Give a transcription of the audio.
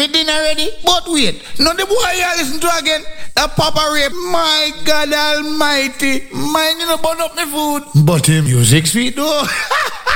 Me dinner ready. But wait, no the boy you listen to again. A Papa Rape. My God Almighty. Mine you know burn up my food. But him music sweet though.